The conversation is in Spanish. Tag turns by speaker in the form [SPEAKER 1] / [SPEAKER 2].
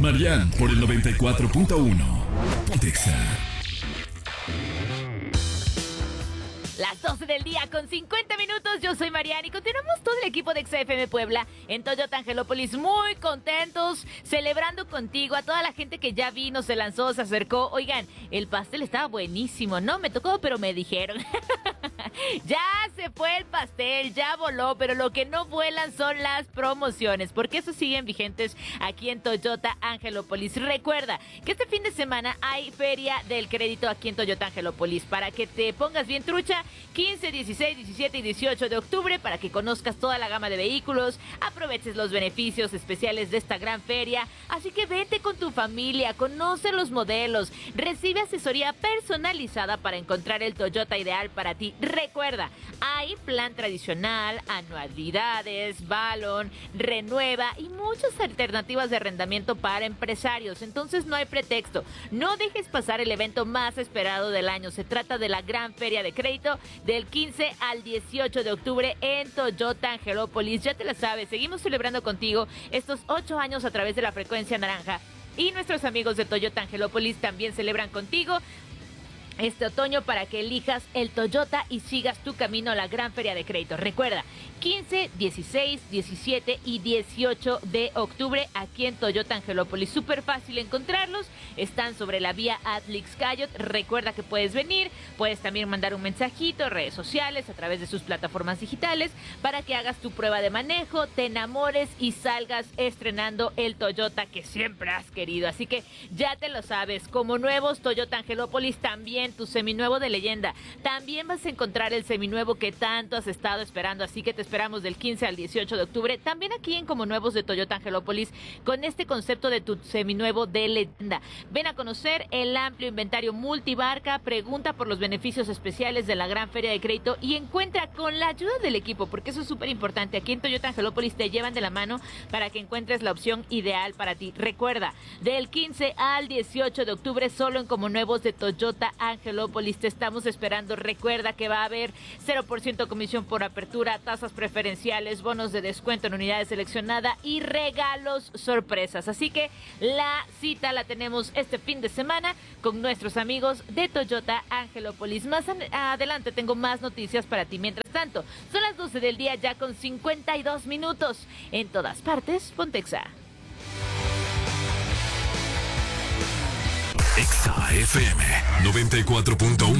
[SPEAKER 1] Marian por el 94.1. Pontexa.
[SPEAKER 2] Las 12 del día con 50 minutos, yo soy Mariana y continuamos todo el equipo de XFM Puebla en Toyota Angelópolis, muy contentos, celebrando contigo, a toda la gente que ya vino, se lanzó, se acercó. Oigan, el pastel estaba buenísimo, no me tocó, pero me dijeron. Ya se fue el pastel, ya voló, pero lo que no vuelan son las promociones, porque eso siguen vigentes aquí en Toyota Angelópolis. Recuerda que este fin de semana hay Feria del Crédito aquí en Toyota Angelópolis, para que te pongas bien trucha, 15, 16, 17 y 18 de octubre, para que conozcas toda la gama de vehículos, aproveches los beneficios especiales de esta gran feria. Así que vete con tu familia, conoce los modelos, recibe asesoría personalizada para encontrar el Toyota ideal para ti. Recuerda, hay plan tradicional, anualidades, balón, renueva y muchas alternativas de arrendamiento para empresarios. Entonces no hay pretexto. No dejes pasar el evento más esperado del año. Se trata de la Gran Feria de Crédito del 15 al 18 de octubre en Toyota Angelópolis. Ya te la sabes, seguimos celebrando contigo estos 8 años a través de la frecuencia naranja. Y nuestros amigos de Toyota Angelópolis también celebran contigo este otoño para que elijas el Toyota y sigas tu camino a la Gran Feria de Crédito. Recuerda, 15, 16, 17 y 18 de octubre aquí en Toyota Angelópolis. Súper fácil encontrarlos. Están sobre la vía Atlix-Cayot. Recuerda que puedes venir, puedes también mandar un mensajito, redes sociales, a través de sus plataformas digitales, para que hagas tu prueba de manejo, te enamores y salgas estrenando el Toyota que siempre has querido. Así que ya te lo sabes, como nuevos Toyota Angelópolis, también tu seminuevo de leyenda. También vas a encontrar el seminuevo que tanto has estado esperando, así que te esperamos del 15 al 18 de octubre, también aquí en Como Nuevos de Toyota Angelópolis, con este concepto de tu seminuevo de leyenda. Ven a conocer el amplio inventario multibarca, pregunta por los beneficios especiales de la Gran Feria de Crédito y encuentra con la ayuda del equipo, porque eso es súper importante. Aquí en Toyota Angelópolis te llevan de la mano para que encuentres la opción ideal para ti. Recuerda, del 15 al 18 de octubre, solo en Como Nuevos de Toyota Angelópolis te estamos esperando. Recuerda que va a haber 0% comisión por apertura, tasas preferenciales, bonos de descuento en unidades seleccionadas y regalos sorpresas. Así que la cita la tenemos este fin de semana con nuestros amigos de Toyota Angelópolis. Más adelante tengo más noticias para ti. Mientras tanto, son las 12 del día ya con 52 minutos. En todas partes, Pontexa.
[SPEAKER 1] Exa FM 94.1.